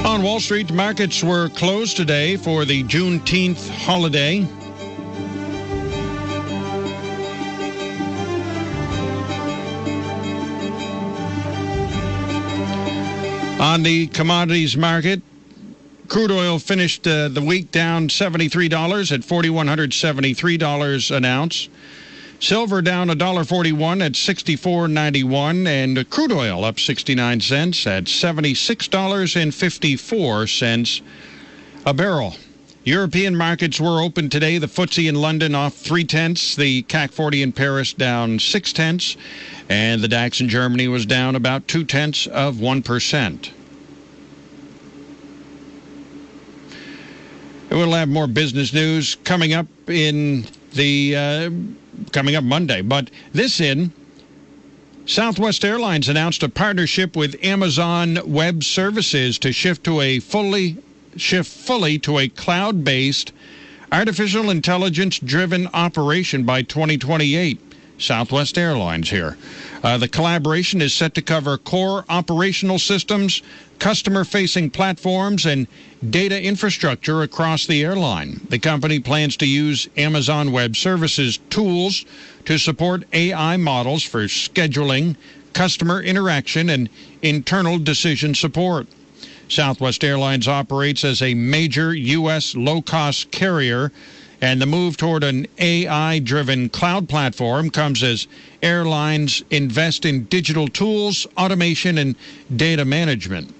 On Wall Street, markets were closed today for the Juneteenth holiday. On the commodities market, crude oil finished the week down $73 at $4,173 an ounce. Silver down $1.41 at $64.91, and crude oil up 69 cents at $76.54 a barrel. European markets were open today. The FTSE in London off 0.3, the CAC 40 in Paris down 0.6, and the DAX in Germany was down about 0.2%. We'll have more business news coming up coming up Monday. But Southwest Airlines announced a partnership with Amazon Web Services to shift fully to a cloud-based, artificial intelligence-driven operation by 2028. Southwest Airlines here. The collaboration is set to cover core operational systems, customer-facing platforms, and data infrastructure across the airline. The company plans to use Amazon Web Services tools to support AI models for scheduling, customer interaction, and internal decision support. Southwest Airlines operates as a major U.S. low-cost carrier, and the move toward an AI-driven cloud platform comes as airlines invest in digital tools, automation, and data management.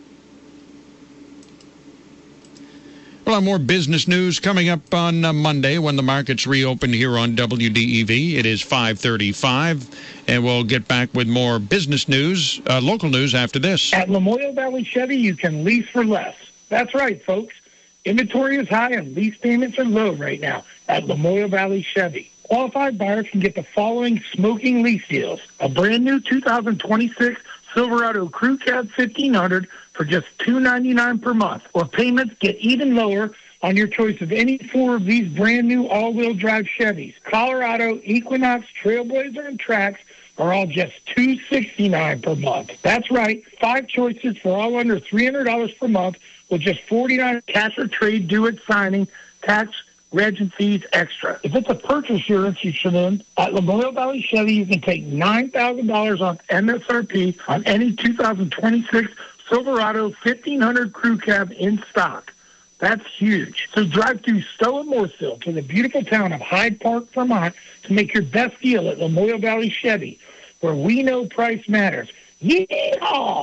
We'll have more business news coming up on Monday when the markets reopen here on WDEV. It is 5:35, and we'll get back with more business news, local news after this. At Lamoille Valley Chevy, you can lease for less. That's right, folks. Inventory is high and lease payments are low right now at Lamoille Valley Chevy. Qualified buyers can get the following smoking lease deals. A brand new 2026 Silverado Crew Cab 1500 for just $299 per month. Or payments get even lower on your choice of any four of these brand new all-wheel drive Chevys. Colorado, Equinox, Trailblazer, and Trax are all just $269 per month. That's right, 5 choices for all under $300 per month with just $49 cash or trade due at signing, tax, reg, and fees extra. If it's a purchase you're interested in, at Lamoille Valley Chevy, you can take $9,000 on MSRP on any 2026 Silverado 1500 Crew Cab in stock. That's huge. So drive through Stowe and Mooresville to the beautiful town of Hyde Park, Vermont to make your best deal at Lamoille Valley Chevy, where we know price matters. Yeehaw!